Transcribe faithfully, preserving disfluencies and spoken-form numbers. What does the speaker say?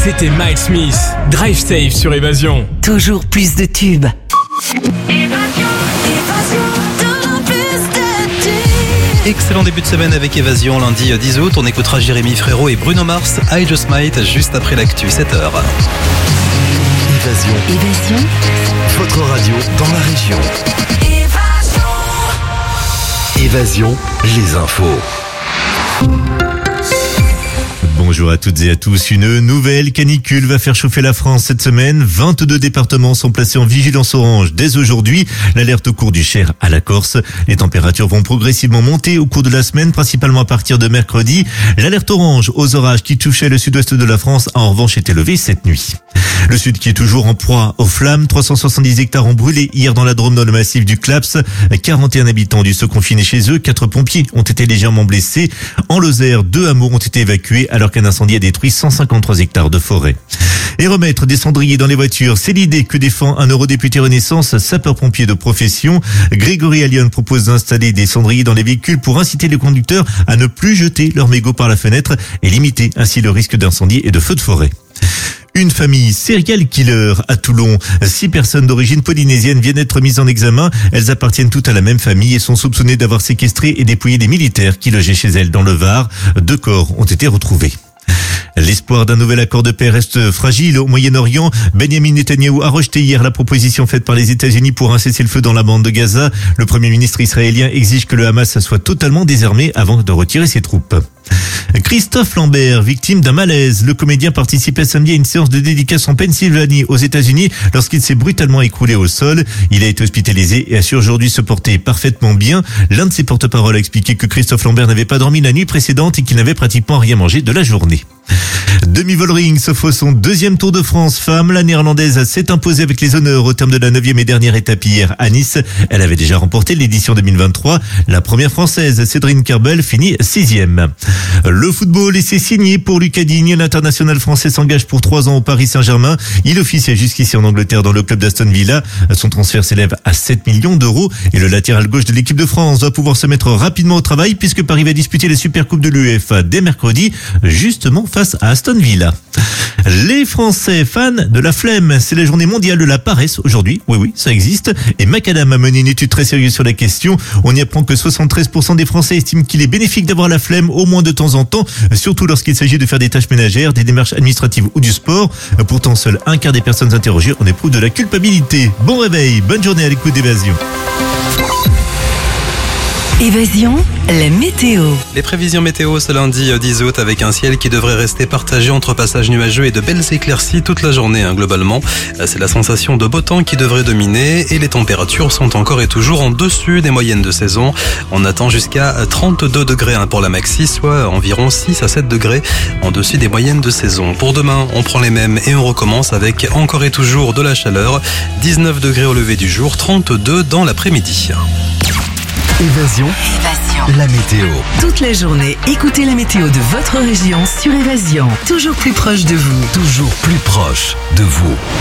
C'était Miles Smith. Drive Safe sur Évasion. Toujours plus de tubes. Excellent début de semaine avec Évasion, lundi dix août. On écoutera Jérémy Frérot et Bruno Mars, I Just Might, juste après l'actu, sept heures. Évasion. Évasion. Votre radio dans la région. Évasion. Évasion, les infos. Bonjour à toutes et à tous. Une nouvelle canicule va faire chauffer la France cette semaine. vingt-deux départements sont placés en vigilance orange dès aujourd'hui. L'alerte au cours du Cher à la Corse. Les températures vont progressivement monter au cours de la semaine, principalement à partir de mercredi. L'alerte orange aux orages qui touchait le sud-ouest de la France a en revanche été levée cette nuit. Le sud qui est toujours en proie aux flammes. trois cent soixante-dix hectares ont brûlé hier dans la Drôme, dans le massif du Claps. quarante et un habitants ont dû se confiner chez eux. Quatre pompiers ont été légèrement blessés. En Lozère, deux hameaux ont été évacués alors qu'un incendie a détruit cent cinquante-trois hectares de forêt. Et remettre des cendriers dans les voitures, c'est l'idée que défend un eurodéputé Renaissance, sapeur-pompier de profession. Grégory Allione propose d'installer des cendriers dans les véhicules pour inciter les conducteurs à ne plus jeter leurs mégots par la fenêtre et limiter ainsi le risque d'incendie et de feux de forêt. Une famille serial killer à Toulon. Six personnes d'origine polynésienne viennent d'être mises en examen. Elles appartiennent toutes à la même famille et sont soupçonnées d'avoir séquestré et dépouillé des militaires qui logeaient chez elles dans le Var. Deux corps ont été retrouvés. L'espoir d'un nouvel accord de paix reste fragile au Moyen-Orient. Benjamin Netanyahou a rejeté hier la proposition faite par les États-Unis pour un cessez-le-feu dans la bande de Gaza. Le Premier ministre israélien exige que le Hamas soit totalement désarmé avant de retirer ses troupes. Christophe Lambert, victime d'un malaise. Le comédien participait samedi à une séance de dédicace en Pennsylvanie, aux États-Unis, lorsqu'il s'est brutalement écroulé au sol. Il a été hospitalisé et assure aujourd'hui se porter parfaitement bien. L'un de ses porte-paroles a expliqué que Christophe Lambert n'avait pas dormi la nuit précédente et qu'il n'avait pratiquement rien mangé de la journée. Demi-Vollering s'offre son deuxième Tour de France femme. La néerlandaise s'est imposée avec les honneurs au terme de la neuvième et dernière étape hier à Nice. Elle avait déjà remporté l'édition deux mille vingt-trois. La première française, Cédrine Kerbel, finit sixième. Le football, et c'est signé pour Lucas Digne. L'international français s'engage pour trois ans au Paris Saint-Germain. Il officiait jusqu'ici en Angleterre dans le club d'Aston Villa. Son transfert s'élève à sept millions d'euros et le latéral gauche de l'équipe de France doit pouvoir se mettre rapidement au travail puisque Paris va disputer la Supercoupe de l'UEFA dès mercredi, justement face à Aston Villa. Les Français fans de la flemme, c'est la journée mondiale de la paresse aujourd'hui. Oui, oui, ça existe. Et Macadam a mené une étude très sérieuse sur la question. On y apprend que soixante-treize pour cent des Français estiment qu'il est bénéfique d'avoir la flemme au moins de temps en temps, surtout lorsqu'il s'agit de faire des tâches ménagères, des démarches administratives ou du sport. Pourtant, seul un quart des personnes interrogées en éprouvent de la culpabilité. Bon réveil, bonne journée à l'écoute d'Évasion. Évasion, la météo. Les prévisions météo ce lundi dix août avec un ciel qui devrait rester partagé entre passages nuageux et de belles éclaircies toute la journée hein, globalement. C'est la sensation de beau temps qui devrait dominer et les températures sont encore et toujours en dessus des moyennes de saison. On attend jusqu'à trente-deux degrés hein, pour la maxi, soit environ six à sept degrés en dessus des moyennes de saison. Pour demain, on prend les mêmes et on recommence avec encore et toujours de la chaleur. dix-neuf degrés au lever du jour, trente-deux dans l'après-midi. Évasion. Évasion. La météo. Toute la journée, écoutez la météo de votre région sur Évasion. Toujours plus proche de vous. Toujours plus proche de vous.